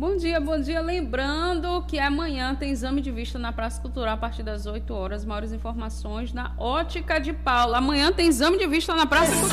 Bom dia, bom dia. Lembrando que amanhã tem exame de vista na Praça Cultural a partir das 8 horas. Maiores informações na Ótica de Paula. Amanhã tem exame de vista na Praça Cultural.